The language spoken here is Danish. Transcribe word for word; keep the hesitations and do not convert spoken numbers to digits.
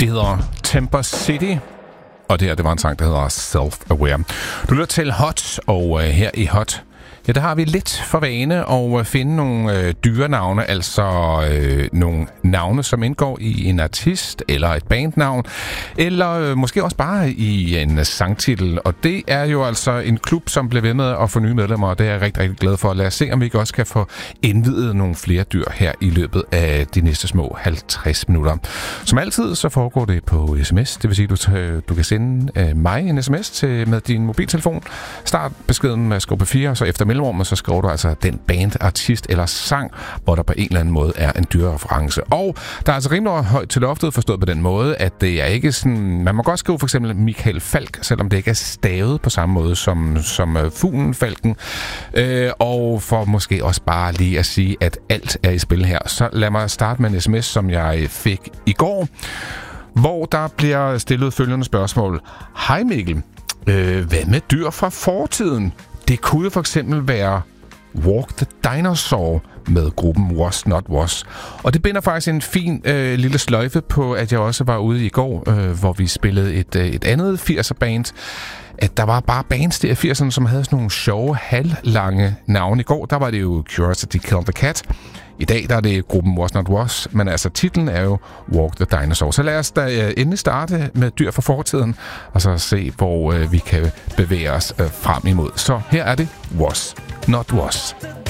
Det hedder Temper City, og det her, det var en sang, der hedder Self-Aware. Du lytter til Hot, og øh, her i Hot, ja, der har vi lidt for vane at finde nogle øh, dyrenavne, altså øh, nogle navne, som indgår i en artist eller et bandnavn, eller øh, måske også bare i en sangtitel. Og det er jo altså en klub, som bliver ved med at få nye medlemmer, og det er jeg rigtig, rigtig glad for. Lad os se, om vi ikke også kan få indvidet nogle flere dyr her i løbet af de næste små halvtreds minutter. Som altid, så foregår det på sms. Det vil sige, at du, du kan sende øh, mig en sms til, med din mobiltelefon. Start beskeden med skub fire, og så efter mellemrummet, så skriver du altså den band, artist eller sang, hvor der på en eller anden måde er en dyrereference. Og der er altså rimelig højt til loftet, forstået på den måde, at det er ikke sådan... Man må godt skrive for eksempel Michael Falk, selvom det ikke er stavet på samme måde som, som uh, fuglen Falken. Øh, og for måske også bare lige at sige, at alt er i spil her. Så lad mig starte med en sms, som jeg fik i går, hvor der bliver stillet følgende spørgsmål. Hej Mikkel, øh, hvad med dyr fra fortiden? Det kunne for eksempel være Walk the Dinosaur med gruppen Was Not Was. Og det binder faktisk en fin øh, lille sløjfe på, at jeg også var ude i går, øh, hvor vi spillede et, øh, et andet firser-band. At der var bare bands der i firserne, som havde sådan nogle sjove, halvlange navne. I går, der var det jo Curiosity Killed the Cat. I dag, der er det gruppen Was Not Was, men altså titlen er jo Walk the Dinosaur. Så lad os da øh, endelig starte med dyr fra fortiden, og så se, hvor øh, vi kan bevæge os øh, frem imod. Så her er det Was Not Was.